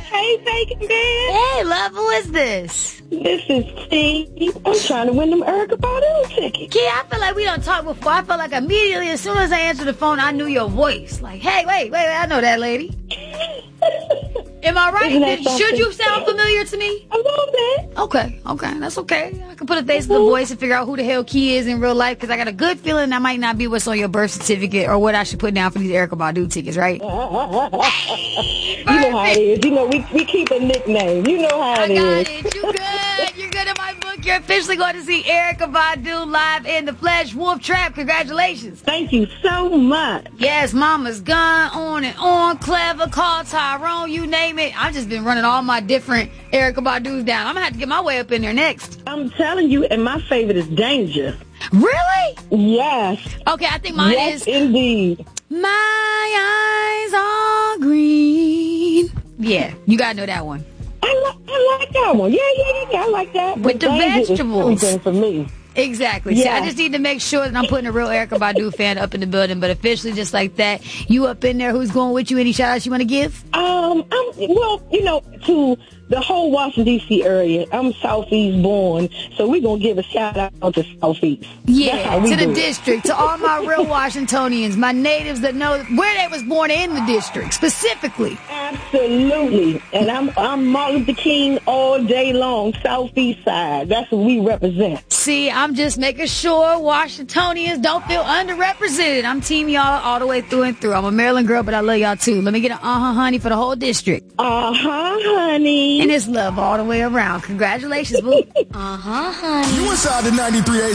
Hey, Bacon Man. Hey, love, who is this? This is T. I'm trying to win them Erykah Badu tickets. Key, I feel like we done talked before. I felt like immediately, as soon as I answered the phone, I knew your voice. Like, hey, wait, I know that lady. Am I right? Should you sound familiar to me? A little bit. Okay, that's okay. I can put a face to the voice and figure out who the hell Key is in real life, because I got a good feeling that might not be what's on your birth certificate or what I should put down for these Erykah Badu tickets, right? You know how it is. You know, we keep a nickname. You know how it is. I got it. You good. You're good in my book. You're officially going to see Erykah Badu live in the flesh. Wolf Trap, congratulations. Thank you so much. Yes, Mama's Gun, on and on, Clever, Call Tyrone, you name it. I've just been running all my different Erykah Badu's down. I'm going to have to get my way up in there next. I'm telling you, and my favorite is Danger. Really? Yes. Okay, I think mine is... Yes, indeed. My eyes are green. Yeah, you got to know that one. I like that one. Yeah, I like that. With the vegetables. Everything for me. Exactly. Yeah. See, I just need to make sure that I'm putting a real Erykah Badu fan up in the building, but officially just like that. You up in there, who's going with you? Any shout-outs you want to give? Well, you know, to the whole Washington, D.C. area. I'm Southeast born, so we're going to give a shout-out to Southeast. Yeah, to the district, to all my real Washingtonians, my natives that know where they was born in the district, specifically. Absolutely. And I'm Martin Luther King all day long, Southeast side. That's what we represent. See, I'm just making sure Washingtonians don't feel underrepresented. I'm team y'all all the way through and through. I'm a Maryland girl, but I love y'all too. Let me get an honey for the whole district. Honey. And it's love all the way around. Congratulations, boo. Honey. You inside the 93.8